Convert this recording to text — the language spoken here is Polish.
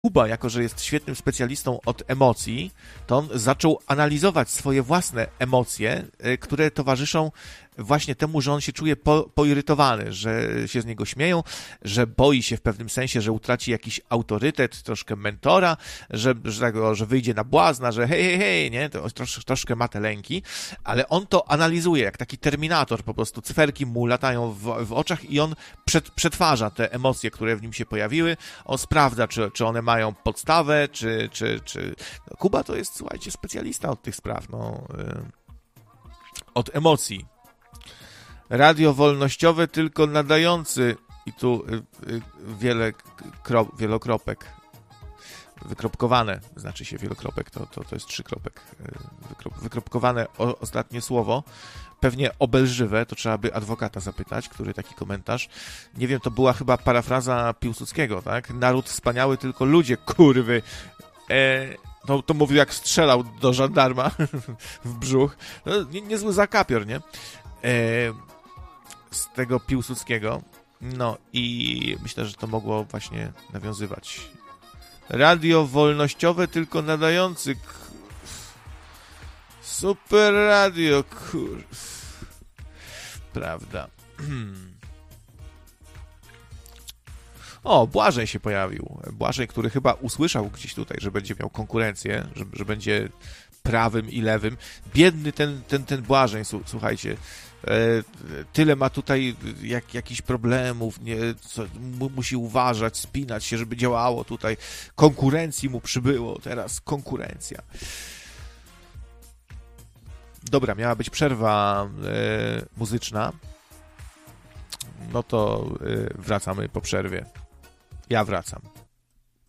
Kuba, jako że jest świetnym specjalistą od emocji, to on zaczął analizować swoje własne emocje, które towarzyszą właśnie temu, że on się czuje poirytowany, że się z niego śmieją, że boi się w pewnym sensie, że utraci jakiś autorytet, troszkę mentora, że wyjdzie na błazna, że hej, nie, to troszkę ma te lęki, ale on to analizuje, jak taki terminator, po prostu cyferki mu latają w oczach i on przetwarza te emocje, które w nim się pojawiły, on sprawdza, czy one mają podstawę, czy... No, Kuba to jest, słuchajcie, specjalista od tych spraw, od emocji. Radio wolnościowe, tylko nadający, i tu wielokropek, wykropkowane, znaczy się wielokropek, to jest 3 kropek, wykropkowane ostatnie słowo, pewnie obelżywe, to trzeba by adwokata zapytać, który taki komentarz, nie wiem, to była chyba parafraza Piłsudskiego, tak? Naród wspaniały, tylko ludzie, kurwy, to mówił, jak strzelał do żandarma w brzuch, no, niezły zakapior, nie? Z tego Piłsudskiego. No i myślę, że to mogło właśnie nawiązywać. Radio wolnościowe, tylko nadający. Super radio, prawda. O, Błażej się pojawił. Błażej, który chyba usłyszał gdzieś tutaj, że będzie miał konkurencję, że będzie prawym i lewym. Biedny ten Błażej, słuchajcie. Tyle ma tutaj jakichś problemów, musi uważać, spinać się, żeby działało tutaj. Konkurencji mu przybyło, teraz konkurencja. Dobra, miała być przerwa muzyczna. No to wracamy po przerwie. Ja wracam.